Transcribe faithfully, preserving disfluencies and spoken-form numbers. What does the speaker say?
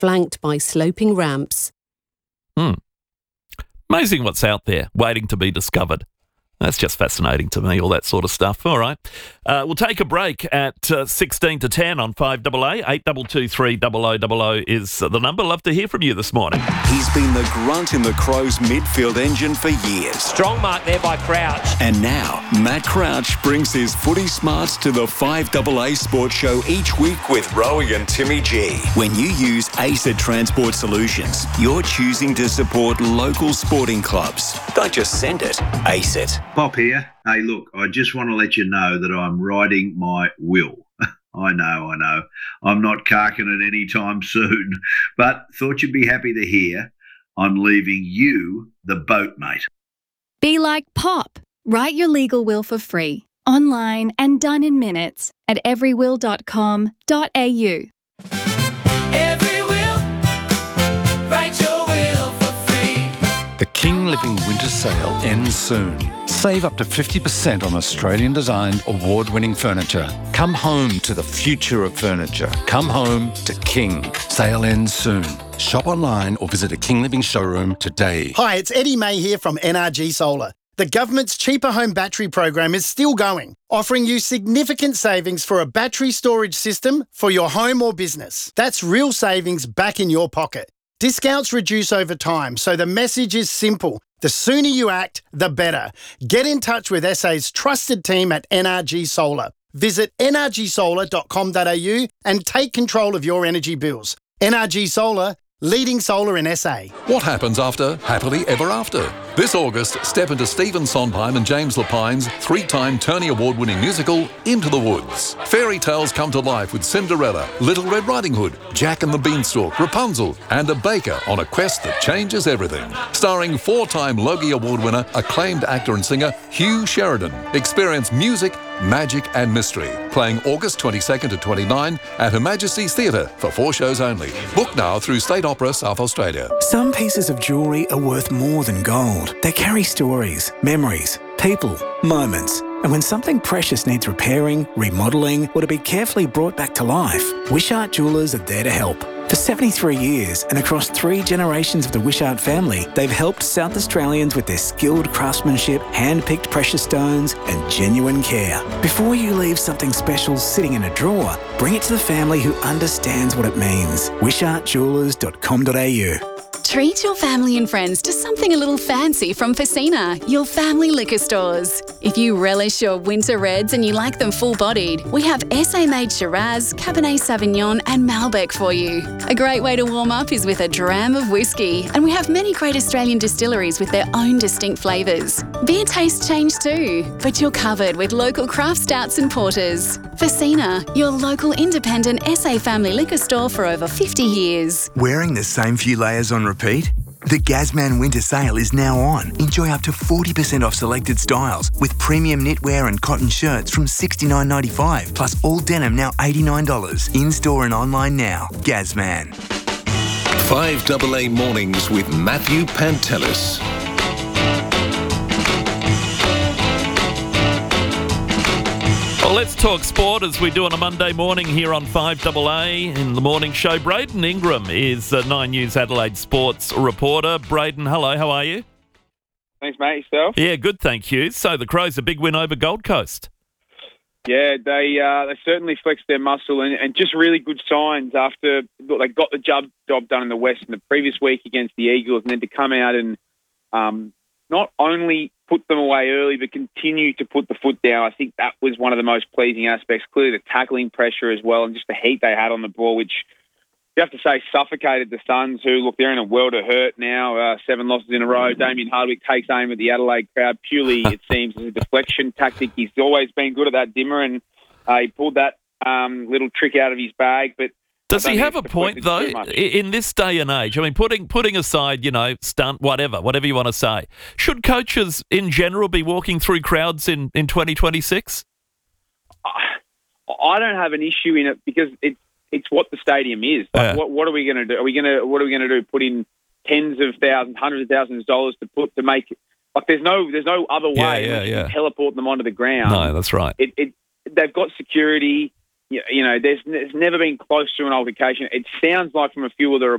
flanked by sloping ramps. Hmm. Amazing what's out there, waiting to be discovered. That's just fascinating to me, all that sort of stuff. All right. Uh, we'll take a break at uh, sixteen to ten on five A A. eight two two three zero zero zero zero is the number. Love to hear from you this morning. He's been the grunt in the Crows midfield engine for years. Strong mark there by Crouch. And now, Matt Crouch brings his footy smarts to the five A A Sports Show each week with Rowie and Timmy G. When you use ACET Transport Solutions, you're choosing to support local sporting clubs. Don't just send it, ACET. Pop here. Hey, look, I just want to let you know that I'm writing my will. I know, I know. I'm not carking it anytime soon, but thought you'd be happy to hear I'm leaving you the boat, mate. Be like Pop. Write your legal will for free, online and done in minutes at every will dot com dot a u. The King Living Winter Sale ends soon. Save up to fifty percent on Australian-designed, award-winning furniture. Come home to the future of furniture. Come home to King. Sale ends soon. Shop online or visit a King Living showroom today. Hi, it's Eddie May here from N R G Solar. The government's Cheaper Home Battery program is still going, offering you significant savings for a battery storage system for your home or business. That's real savings back in your pocket. Discounts reduce over time, so the message is simple. The sooner you act, the better. Get in touch with S A's trusted team at N R G Solar. Visit n r g solar dot com dot a u and take control of your energy bills. N R G Solar, leading solar in S A. What happens after Happily Ever After? This August, step into Stephen Sondheim and James Lapine's three-time Tony Award-winning musical, Into the Woods. Fairy tales come to life with Cinderella, Little Red Riding Hood, Jack and the Beanstalk, Rapunzel, and a baker on a quest that changes everything. Starring four-time Logie Award winner, acclaimed actor and singer Hugh Sheridan. Experience music, magic and mystery. Playing August twenty-second to twenty-ninth at Her Majesty's Theatre for four shows only. Book now through State Opera South Australia. Some pieces of jewellery are worth more than gold. They carry stories, memories, people, moments. And when something precious needs repairing, remodelling, or to be carefully brought back to life, Wishart Jewellers are there to help. For seventy-three years and across three generations of the Wishart family, they've helped South Australians with their skilled craftsmanship, hand-picked precious stones and genuine care. Before you leave something special sitting in a drawer, bring it to the family who understands what it means. wishart jewellers dot com dot a u. Treat your family and friends to something a little fancy from Facina, your family liquor stores. If you relish your winter reds and you like them full-bodied, we have S A-made Shiraz, Cabernet Sauvignon and Malbec for you. A great way to warm up is with a dram of whiskey, and we have many great Australian distilleries with their own distinct flavours. Beer tastes change too, but you're covered with local craft stouts and porters. Facina, your local independent S A family liquor store for over fifty years. Wearing the same few layers on repeat? The Gazman Winter Sale is now on. Enjoy up to forty percent off selected styles with premium knitwear and cotton shirts from sixty-nine ninety-five, plus all denim now eighty-nine dollars. In-store and online now. Gazman. five A A Mornings with Matthew Pantelis. Well, let's talk sport as we do on a Monday morning here on five A A in the morning show. Braden Ingram is a Nine News Adelaide sports reporter. Braden, hello, how are you? Thanks, mate. Yourself? Yeah, good, thank you. So the Crows, a big win over Gold Coast. Yeah, they uh, they certainly flexed their muscle and, and just really good signs after they got the job, job done in the West in the previous week against the Eagles, and then to come out and um, not only put them away early, but continue to put the foot down. I think that was one of the most pleasing aspects. Clearly the tackling pressure as well, and just the heat they had on the ball, which you have to say suffocated the Suns, who, look, they're in a world of hurt now. Uh, seven losses in a row. Damien Hardwick takes aim at the Adelaide crowd purely, it seems, as a deflection tactic. He's always been good at that, Dimmer, and uh, he pulled that um, little trick out of his bag. But does he have a point, though, in this day and age? I mean, putting putting aside, you know, stunt, whatever, whatever you want to say, should coaches in general be walking through crowds in, in twenty twenty-six? I don't have an issue in it because it's it's what the stadium is. Like, yeah. What what are we going to do? Are we going to what are we going to do? Put in tens of thousands, hundreds of thousands of dollars to put to make like there's no there's no other way yeah, yeah, in which yeah. you can teleport them onto the ground. No, that's right. It, it they've got security. you know, there's, there's never been close to an altercation. It sounds like from a few of the